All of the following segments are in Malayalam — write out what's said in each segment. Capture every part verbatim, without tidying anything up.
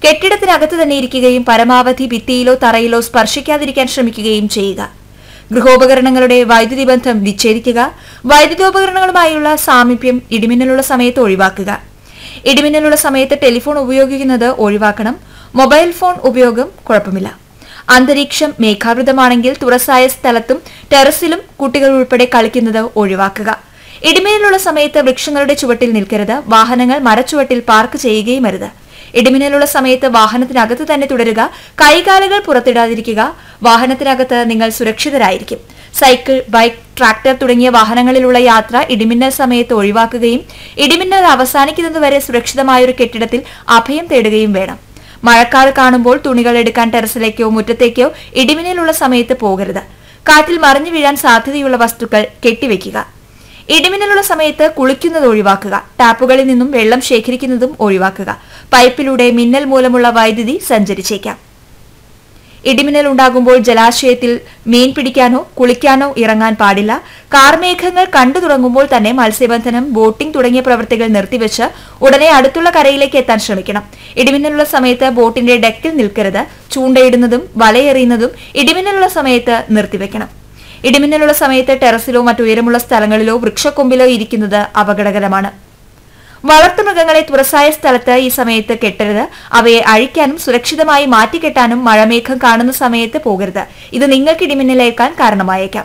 കെട്ടിടത്തിനകത്ത് തന്നെ ഇരിക്കുകയും പരമാവധി ഭിത്തിയിലോ തറയിലോ സ്പർശിക്കാതിരിക്കാൻ ശ്രമിക്കുകയും ചെയ്യുക. ഗൃഹോപകരണങ്ങളുടെ വൈദ്യുതി ബന്ധം വിച്ഛേദിക്കുക. വൈദ്യുതോപകരണങ്ങളുമായുള്ള സാമീപ്യം ഇടിമിന്നലുള്ള സമയത്ത് ഒഴിവാക്കുക. ഇടിമിന്നലുള്ള സമയത്ത് ടെലിഫോൺ ഉപയോഗിക്കുന്നത് ഒഴിവാക്കണം. മൊബൈൽ ഫോൺ ഉപയോഗം കുഴപ്പമില്ല. അന്തരീക്ഷം മേഘാവൃതമാണെങ്കിൽ തുറസായ സ്ഥലത്തും ടെറസിലും കുട്ടികൾ ഉൾപ്പെടെ കളിക്കുന്നത് ഒഴിവാക്കുക. ഇടിമിന്നലുള്ള സമയത്ത് വൃക്ഷങ്ങളുടെ ചുവട്ടിൽ നിൽക്കരുത്. വാഹനങ്ങൾ മരച്ചുവട്ടിൽ പാർക്ക് ചെയ്യുകയും അരുത്. ഇടിമിന്നലുള്ള സമയത്ത് വാഹനത്തിനകത്ത് തന്നെ തുടരുക. കൈകാലുകൾ പുറത്തിടാതിരിക്കുക. വാഹനത്തിനകത്ത് നിങ്ങൾ സുരക്ഷിതരായിരിക്കും. സൈക്കിൾ, ബൈക്ക്, ട്രാക്ടർ തുടങ്ങിയ വാഹനങ്ങളിലുള്ള യാത്ര ഇടിമിന്നൽ സമയത്ത് ഒഴിവാക്കുകയും ഇടിമിന്നൽ അവസാനിക്കുന്നതുവരെ സുരക്ഷിതമായൊരു കെട്ടിടത്തിൽ അഭയം തേടുകയും വേണം. മഴക്കാർ കാണുമ്പോൾ തുണികൾ എടുക്കാൻ ടെറസിലേക്കോ മുറ്റത്തേക്കോ ഇടിമിന്നലുള്ള സമയത്ത് പോകരുത്. കാറ്റിൽ മറിഞ്ഞു വീഴാൻ സാധ്യതയുള്ള വസ്തുക്കൾ കെട്ടിവെക്കുക. ഇടിമിന്നലുള്ള സമയത്ത് കുളിക്കുന്നത് ഒഴിവാക്കുക. ടാപ്പുകളിൽ നിന്നും വെള്ളം ശേഖരിക്കുന്നതും ഒഴിവാക്കുക. പൈപ്പിലൂടെ മിന്നൽ മൂലമുള്ള വൈദ്യുതി സഞ്ചരിച്ചേക്കാം. ഇടിമിന്നൽ ഉണ്ടാകുമ്പോൾ ജലാശയത്തിൽ മീൻ പിടിക്കാനോ കുളിക്കാനോ ഇറങ്ങാൻ പാടില്ല. കാർമേഘങ്ങൾ കണ്ടു തുടങ്ങുമ്പോൾ തന്നെ മത്സ്യബന്ധനം, ബോട്ടിംഗ് തുടങ്ങിയ പ്രവൃത്തികൾ നിർത്തിവെച്ച് ഉടനെ അടുത്തുള്ള കരയിലേക്ക് എത്താൻ ശ്രമിക്കണം. ഇടിമിന്നലുള്ള സമയത്ത് ബോട്ടിന്റെ ഡെക്കിൽ നിൽക്കരുത്. ചൂണ്ടയിടുന്നതും വലയെറിയുന്നതും ഇടിമിന്നലുള്ള സമയത്ത് നിർത്തിവെക്കണം. ഇടിമിന്നലുള്ള സമയത്ത് ടെറസിലോ മറ്റുയരമുള്ള സ്ഥലങ്ങളിലോ വൃക്ഷക്കൊമ്പിലോ ഇരിക്കുന്നത് അപകടകരമാണ്. വളർത്തുമൃഗങ്ങളെ തുറസായ സ്ഥലത്ത് ഈ സമയത്ത് കെട്ടരുത്. അവയെ അഴിക്കാനും സുരക്ഷിതമായി മാറ്റിക്കെട്ടാനും മഴമേഘം കാണുന്ന സമയത്ത് പോകരുത്. ഇത് നിങ്ങൾക്ക് ഇടിമിന്നലേൽക്കാൻ കാരണമായേക്കാം.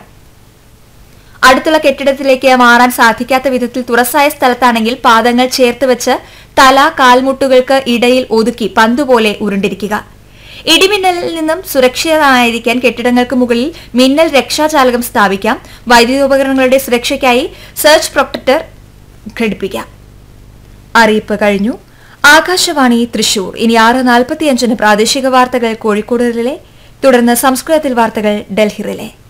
അടുത്തുള്ള കെട്ടിടത്തിലേക്ക് മാറാൻ സാധിക്കാത്ത വിധത്തിൽ തുറസായ സ്ഥലത്താണെങ്കിൽ പാദങ്ങൾ ചേർത്ത് വെച്ച് തല കാൽമുട്ടുകൾക്ക് ഇടയിൽ ഒതുക്കി പന്തുപോലെ ഉരുണ്ടിരിക്കുക. ഇടിമിന്നലിൽ നിന്നും സുരക്ഷിതമായിരിക്കാൻ കെട്ടിടങ്ങൾക്ക് മുകളിൽ മിന്നൽ രക്ഷാചാലകം സ്ഥാപിക്കാം. വൈദ്യുതോപകരണങ്ങളുടെ സുരക്ഷയ്ക്കായി സർജ് പ്രൊട്ടക്ടർ ഘടിപ്പിക്കാം. അറിയിപ്പ് കഴിഞ്ഞു. ആകാശവാണി തൃശൂർ. ഇനി ആറ് നാൽപ്പത്തിയഞ്ചിന് പ്രാദേശിക വാർത്തകൾ കോഴിക്കോട് റിലേ, തുടർന്ന് സംസ്കൃതത്തിൽ വാർത്തകൾ ഡൽഹി റിലേ.